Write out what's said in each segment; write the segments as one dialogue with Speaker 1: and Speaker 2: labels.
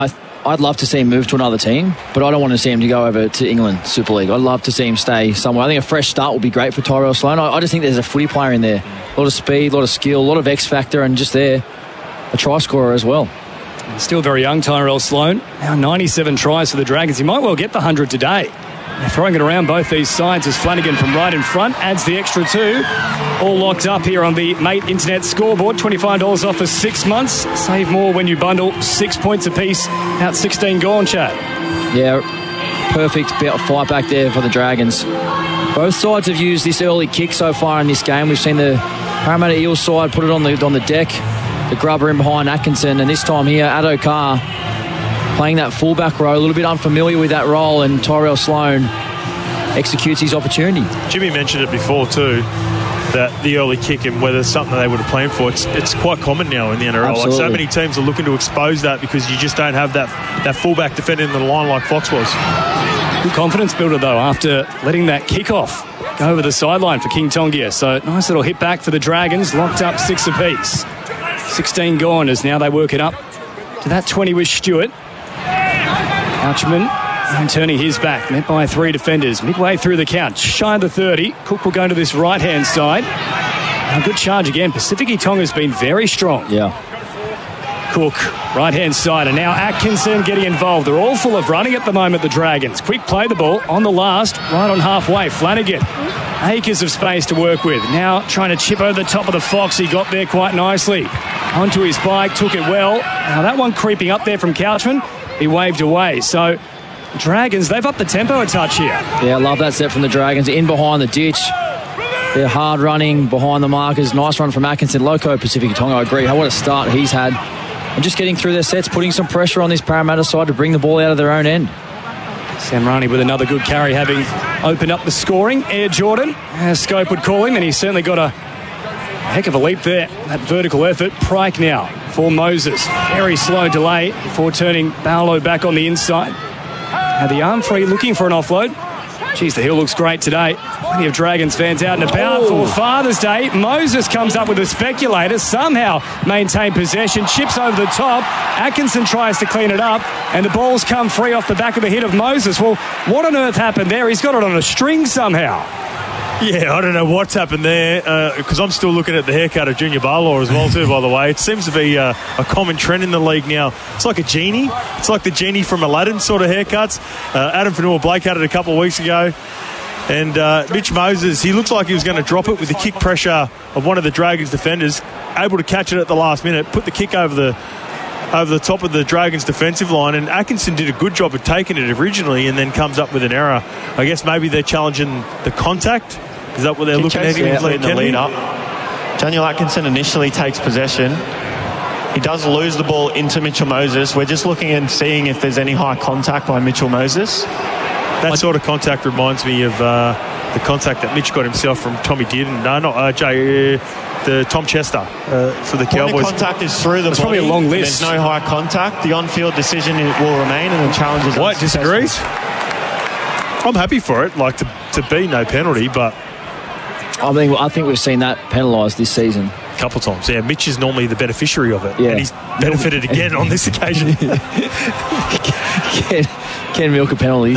Speaker 1: I'd love to see him move to another team, but I don't want to see him to go over to England Super League. I'd love to see him stay somewhere. I think a fresh start would be great for Tyrell Sloan. I just think there's a footy player in there. A lot of speed, a lot of skill, a lot of X factor, and just there, a try scorer as well.
Speaker 2: Still very young, Tyrell Sloan. Now 97 tries for the Dragons. He might well get the 100 today. They're throwing it around both these sides as Flanagan from right in front adds the extra 2. All locked up here on the Mate Internet scoreboard. $25 off for 6 months. Save more when you bundle 6 points apiece. Out 16 gone, Chad.
Speaker 1: Yeah, perfect fight back there for the Dragons. Both sides have used this early kick so far in this game. We've seen the Parramatta Eels side put it on the deck. The grubber in behind Atkinson, and this time here, Addo-Carr playing that fullback role, a little bit unfamiliar with that role, and Tyrell Sloan executes his opportunity.
Speaker 3: Jimmy mentioned it before too, that the early kick and whether it's something they would have planned for, it's quite common now in the NRL.
Speaker 1: Absolutely.
Speaker 3: Like, so many teams are looking to expose that because you just don't have that fullback defending the line like Fox was.
Speaker 2: Good confidence builder though after letting that kick off go over the sideline for King Tongia. So nice little hit back for the Dragons, locked up 6 apiece. 16 gone as now they work it up to that 20 with Stewart. Couchman and turning his back, met by 3 defenders. Midway through the count, shy of the 30. Cook will go to this right-hand side. A good charge again. Pacific Tonga's been very strong.
Speaker 1: Yeah.
Speaker 2: Cook, right-hand side, and now Atkinson getting involved. They're all full of running at the moment, the Dragons. Quick play the ball on the last, right on halfway. Flanagan, acres of space to work with. Now trying to chip over the top of the Fox. He got there quite nicely. Onto his bike, took it well. Now that one creeping up there from Couchman, he waved away. So Dragons, they've upped the tempo a touch here.
Speaker 1: Yeah, I love that set from the Dragons. In behind the ditch. They're hard running behind the markers. Nice run from Atkinson. Loco Pacific Tonga, I agree. What a start he's had. And just getting through their sets, putting some pressure on this Parramatta side to bring the ball out of their own end.
Speaker 2: Sam Rani with another good carry, having opened up the scoring. Air Jordan, as Scope would call him, and he's certainly got a heck of a leap there. That vertical effort. Pryke now for Moses. Very slow delay before turning Barlow back on the inside. Now the arm free looking for an offload. Geez, the hill looks great today. Plenty of Dragons fans out and about for Father's Day. Moses comes up with a speculator, somehow maintain possession, chips over the top. Atkinson tries to clean it up, and the ball's come free off the back of the hit of Moses. Well, what on earth happened there? He's got it on a string somehow.
Speaker 3: Yeah, I don't know what's happened there, because I'm still looking at the haircut of Junior Barlaw as well too, by the way. It seems to be a common trend in the league now. It's like a genie. It's like the genie from Aladdin sort of haircuts. Adam Fanua-Blake had it a couple of weeks ago. And Mitch Moses, he looks like he was going to drop it with the kick pressure of one of the Dragons defenders, able to catch it at the last minute, put the kick over the top of the Dragons defensive line, and Atkinson did a good job of taking it originally and then comes up with an error. I guess maybe they're challenging the contact. Is that what they're looking at in the lead up?
Speaker 4: Daniel Atkinson initially takes possession. He does lose the ball into Mitchell Moses. We're just looking and seeing if there's any high contact by Mitchell Moses.
Speaker 3: That sort of contact reminds me of the contact that Mitch got himself from Tommy Dearden. No, not the Tom Chester for the Cowboys.
Speaker 4: The contact is through the body.
Speaker 2: Probably a long list.
Speaker 4: There's no high contact. The on-field decision will remain, and the challenge is
Speaker 3: White disagrees. I'm happy for it, like to be no penalty, but
Speaker 1: I think we've seen that penalised this season.
Speaker 3: A couple of times. Yeah, Mitch is normally the beneficiary of it,
Speaker 1: yeah.
Speaker 3: And he's benefited again on this occasion.
Speaker 1: Can milk a penalty.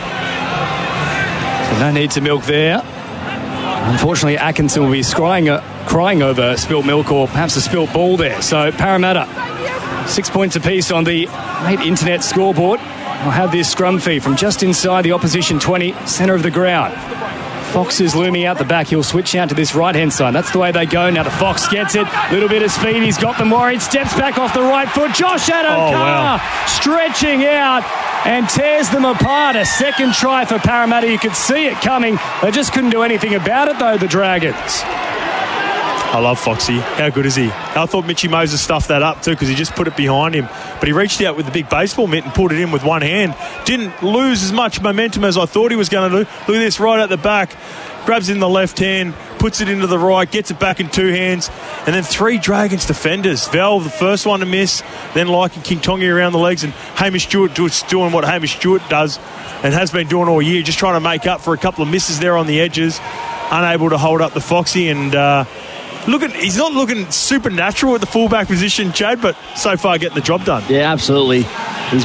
Speaker 2: No need to milk there. Unfortunately, Atkinson will be crying over spilt milk or perhaps a spilt ball there. So Parramatta, 6 points apiece on the Mate Internet scoreboard. We'll have this scrum fee from just inside the opposition 20, centre of the ground. Fox is looming out the back. He'll switch out to this right-hand side. That's the way they go. Now the Fox gets it. Little bit of speed. He's got them worried. Steps back off the right foot. Josh Addo-Carr stretching out and tears them apart. A second try for Parramatta. You could see it coming. They just couldn't do anything about it, though, the Dragons.
Speaker 3: I love Foxy. How good is he? I thought Mitchy Moses stuffed that up too because he just put it behind him. But he reached out with the big baseball mitt and pulled it in with one hand. Didn't lose as much momentum as I thought he was going to do. Look at this right at the back. Grabs in the left hand, puts it into the right, gets it back in two hands. And then three Dragons defenders. Val, the first one to miss, then liking King Tonga around the legs, and Hamish Stewart doing what Hamish Stewart does and has been doing all year, just trying to make up for a couple of misses there on the edges. Unable to hold up the Foxy, and he's not looking supernatural at the fullback position, Chad, but so far getting the job done.
Speaker 1: Yeah, absolutely.